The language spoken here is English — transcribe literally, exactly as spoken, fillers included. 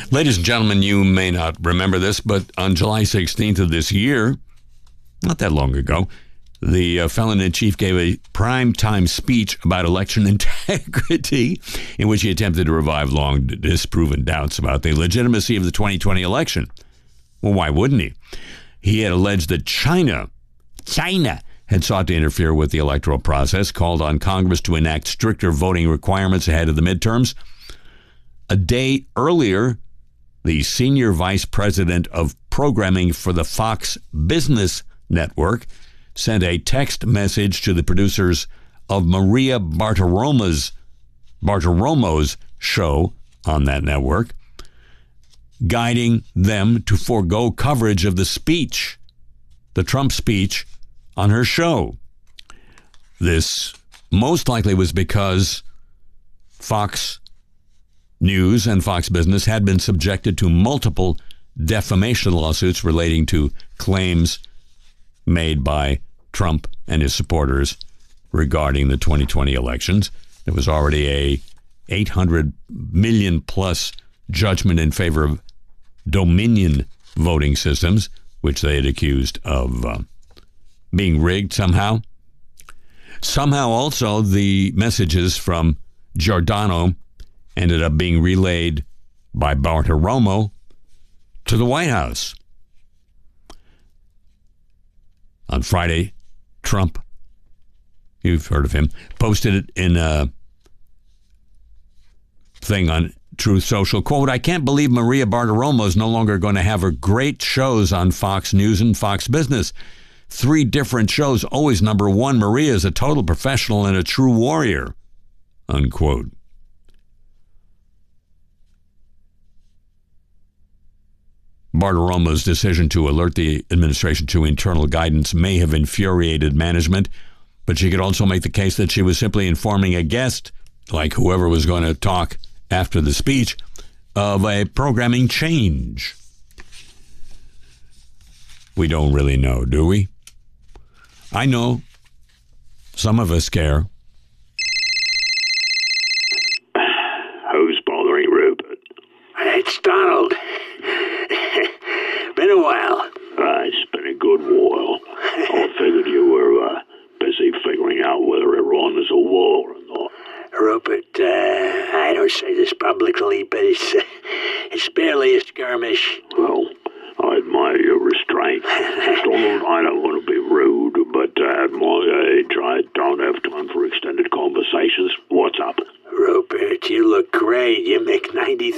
Ladies and gentlemen, you may not remember this, but on July sixteenth of this year, not that long ago, the uh, felon-in-chief gave a prime-time speech about election integrity in which he attempted to revive long disproven doubts about the legitimacy of the twenty twenty election. Well, why wouldn't he? He had alleged that China, China, had sought to interfere with the electoral process, called on Congress to enact stricter voting requirements ahead of the midterms. A day earlier, the senior vice president of programming for the Fox Business Network sent a text message to the producers of Maria Bartiromo's, Bartiromo's show on that network, guiding them to forego coverage of the speech, the Trump speech, on her show. This most likely was because Fox News and Fox Business had been subjected to multiple defamation lawsuits relating to claims made by Trump and his supporters regarding the twenty twenty elections. There was already a eight hundred million plus judgment in favor of Dominion voting systems, which they had accused of uh, being rigged somehow. Somehow also the messages from Giordano ended up being relayed by Bartiromo to the White House. On Friday, Trump, you've heard of him, posted it in a thing on Truth Social. Quote, "I can't believe Maria Bartiromo is no longer going to have her great shows on Fox News and Fox Business. Three different shows, always number one. Maria is a total professional and a true warrior." Unquote. Bartiromo's decision to alert the administration to internal guidance may have infuriated management, but she could also make the case that she was simply informing a guest, like whoever was going to talk after the speech, of a programming change. We don't really know, do we? I know some of us care. Who's bothering Rupert? It's Donald. Been a while. Uh, it's been a good while. I figured you were uh, busy figuring out whether Iran is a war or not. Rupert, uh, I don't say this publicly, but it's, uh, it's barely a skirmish. Well, I admire your restraint. Donald, I don't want to be rude, but uh, at my age, I don't have time for extended conversations. What's up? Rupert, you look great. You make ninety